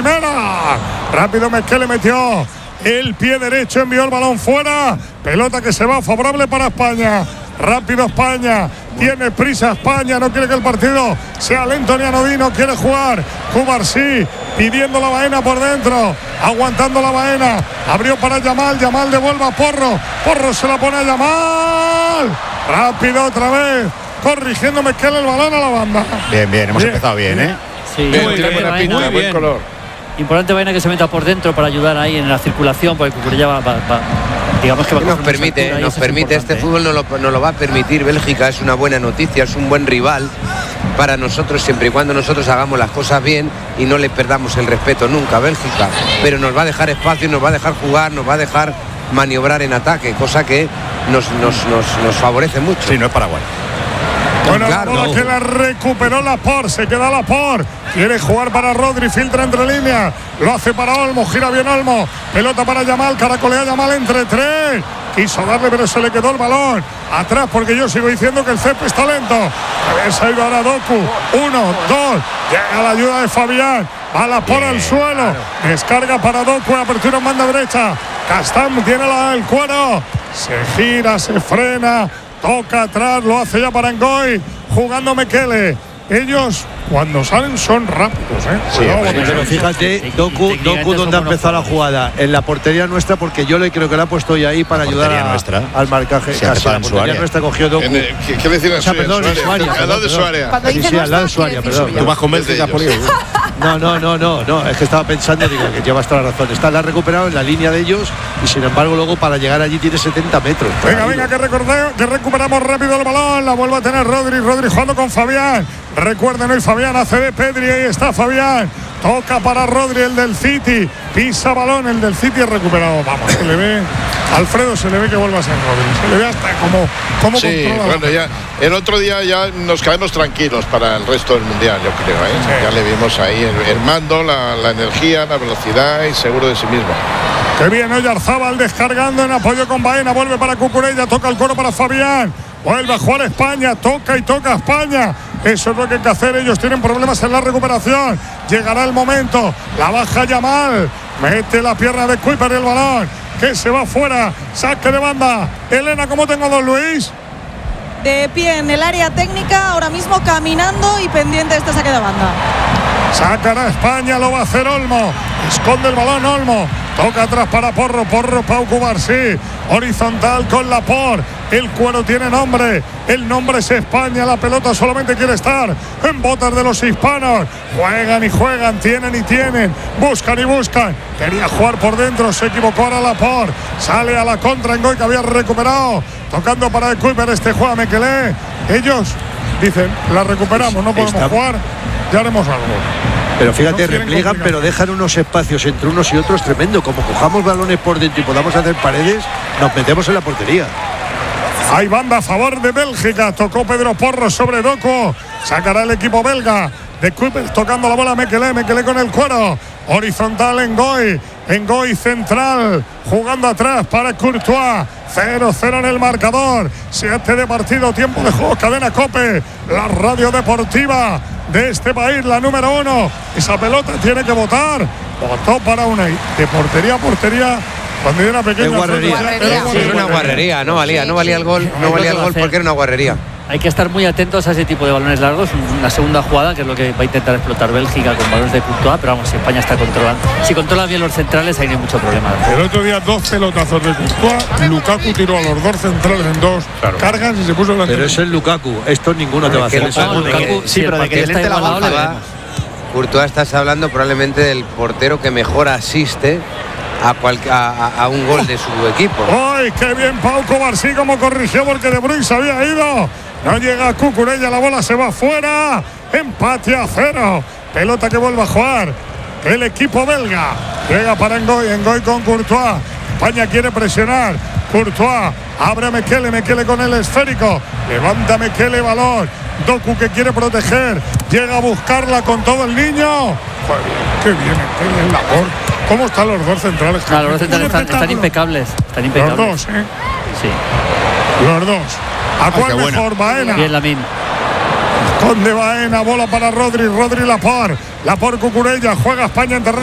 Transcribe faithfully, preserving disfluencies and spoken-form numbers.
primera. Rápido Mekele metió el pie derecho, envió el balón fuera. Pelota que se va favorable para España. Rápido España, tiene prisa España, no quiere que el partido sea lento ni anodino, quiere jugar. Cubarsí pidiendo la baena por dentro, aguantando la baena, abrió para Yamal, Yamal devuelve a Porro, Porro se la pone a Yamal. Rápido otra vez, corrigiendo Mekele el balón a la banda. Bien, bien, hemos bien. empezado bien, ¿eh? Sí, bien, muy tiene bien, buena pinta, buen color. Importante vaina que se meta por dentro para ayudar ahí en la circulación, porque Cucurella va, va, va digamos que va nos permite, nos permite este fútbol nos lo, nos lo va a permitir Bélgica, es una buena noticia, es un buen rival para nosotros siempre y cuando nosotros hagamos las cosas bien y no le perdamos el respeto nunca a Bélgica, pero nos va a dejar espacio, nos va a dejar jugar, nos va a dejar maniobrar en ataque, cosa que nos, nos, nos, nos favorece mucho. Sí, no es Paraguay. Bueno, claro, la bola no. que la recuperó Laporte, se queda Laporte, quiere jugar para Rodri, filtra entre líneas, lo hace para Olmo, gira bien Olmo, pelota para Yamal, caracolea Yamal entre tres, quiso darle pero se le quedó el balón, atrás porque yo sigo diciendo que el césped está lento, ha ido ahora Doku, uno, dos, llega la ayuda de Fabián, va Laporte al suelo, descarga para Doku, apertura en banda derecha, Castán tiene la, el cuero, se gira, se frena, toca atrás, lo hace ya para Ngoy, jugando Mekele. Ellos, cuando salen, son rápidos, ¿eh? Sí, Cuidado, pero, pero fíjate, Doku, Doku donde ha empezado la jugada, en la portería nuestra, porque yo le creo que la ha puesto ya ahí para ayudar a, nuestra. al marcaje. Sí, casi la portería nuestra cogió Doku. El, ¿Qué, ¿Qué decir? O sea, perdón, en su área. Al lado de su área. Sí, sí, al lado de su área, perdón. Tú vas con Bélgica, Poli. No, no, no, no, no, es que estaba pensando, digo, que llevas toda la razón. Está, la ha recuperado en la línea de ellos y sin embargo luego para llegar allí tiene setenta metros. Venga, venga, que, recordé, que recuperamos rápido el balón, la vuelve a tener Rodri, Rodri jugando con Fabián. Recuerden hoy Fabián hace de Pedri, ahí está Fabián. Toca para Rodri, el del City. Pisa balón, el del City es recuperado. Vamos, se le ve. Alfredo se le ve que vuelve a ser Rodri. Se le ve hasta como, como sí, bueno, ya el otro día ya nos quedamos tranquilos para el resto del mundial, yo creo, ¿eh? Sí. Ya le vimos ahí el, el mando, la, la energía, la velocidad y seguro de sí mismo. Qué bien, Oyarzábal descargando en apoyo con Baena, vuelve para Cucurella, toca el coro para Fabián. Vuelve a jugar España, toca y toca España. Eso es lo que hay que hacer. Ellos tienen problemas en la recuperación. Llegará el momento. La baja Yamal. Mete la pierna de Kuiper y el balón. Que se va fuera. Saque de banda. Elena, ¿cómo tengo Don Luis? De pie en el área técnica, ahora mismo caminando y pendiente de este saque de banda. Sacará España, lo va a hacer Olmo. Esconde el balón Olmo. Toca atrás para Porro, Porro, Pau Cubarsí. Horizontal con Laporte. El cuero tiene nombre. El nombre es España. La pelota solamente quiere estar en botas de los hispanos. Juegan y juegan, tienen y tienen. Buscan y buscan. Quería jugar por dentro, se equivocó ahora Laporte. Sale a la contra Ngoy, que había recuperado. Tocando para el Kuiper, este juega Mekele. Ellos dicen, la recuperamos, no podemos Está... jugar. Ya haremos algo. Pero fíjate, no repliegan, pero dejan unos espacios entre unos y otros tremendo. Como cojamos balones por dentro y podamos hacer paredes, nos metemos en la portería. Hay banda a favor de Bélgica. Tocó Pedro Porro sobre Doku. Sacará el equipo belga. De Kuiper tocando la bola Mekele. Mekele con el cuero. Horizontal en Ngoy. En Ngoy central. Jugando atrás para Courtois. cero cero en el marcador. siete de partido. Tiempo de juego. Cadena COPE. La radio deportiva de este país, la número uno. Esa pelota tiene que votar. Votó para una de portería a portería. Cuando yo era pequeño, guarrería. Era, era, sí, era una guarrería, no valía, no valía el gol, no valía el gol porque era una guarrería. Hay que estar muy atentos a ese tipo de balones largos. Una segunda jugada, que es lo que va a intentar explotar Bélgica con balones de Courtois, pero vamos, si España está controlando. Si controla bien los centrales, ahí no hay mucho problema. El otro día dos pelotazos de Courtois, Lukaku tiró a los dos centrales en dos claro. cargas y se puso delante. Pero es el Lukaku, esto ninguno te va a hacer eso. No, Lukaku, sí, pero de que está igualado le vemos. Courtois, estás hablando probablemente del portero que mejor asiste A, cual, a, a un gol de su equipo. ¡Ay, qué bien Pau Cubarsí como corrigió porque De Bruyne se había ido! No llega Cucurella, la bola se va fuera. Empate a cero. Pelota que vuelve a jugar el equipo belga. Llega para Ngoy, Ngoy con Courtois. España quiere presionar. Courtois abre a Mekele, Mekele con el esférico. Levanta Mekele, balón. Doku que quiere proteger. Llega a buscarla con todo el niño. Joder, qué bien Mekele en la gol. ¿Cómo están los dos centrales? No, los dos centrales están, están impecables. Están impecables. Los dos, ¿eh? Sí. Los dos. ¿A cuál mejor? Baena. Bien, Lamine. Esconde Baena, bola para Rodri, Rodri Laporte. Laporte Cucurella, juega España en terreno